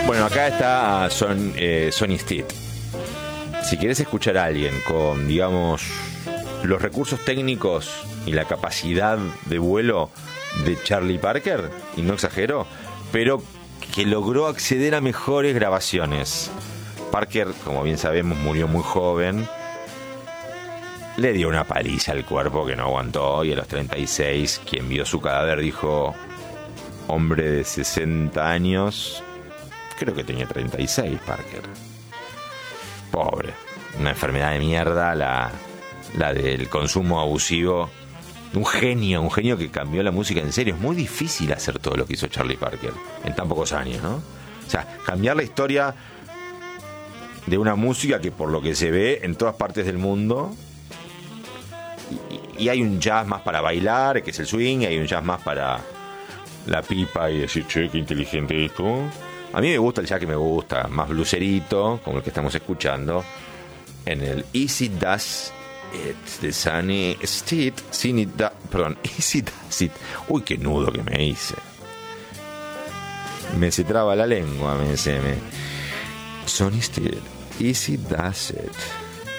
Bueno, acá está Sonny Stitt. Si querés escuchar a alguien con, digamos, los recursos técnicos y la capacidad de vuelo de Charlie Parker, y no exagero, pero que logró acceder a mejores grabaciones. Parker, como bien sabemos, murió muy joven. Le dio una paliza al cuerpo que no aguantó, y a los 36, quien vio su cadáver dijo: hombre de 60 años, creo que tenía 36 Parker. Pobre, una enfermedad de mierda, la del consumo abusivo. Un genio que cambió la música en serio. Es muy difícil hacer todo lo que hizo Charlie Parker en tan pocos años, ¿no? O sea, cambiar la historia de una música que, por lo que se ve en todas partes del mundo, y hay un jazz más para bailar, que es el swing, y hay un jazz más para la pipa y decir, che, qué inteligente esto. A mí me gusta el jazz que me gusta, más blueserito, como el que estamos escuchando, en el Easy Does It de Sonny Stitt. Easy Does It. Uy, qué nudo que me hice. Me se traba la lengua, Sonny Stitt, Easy Does It.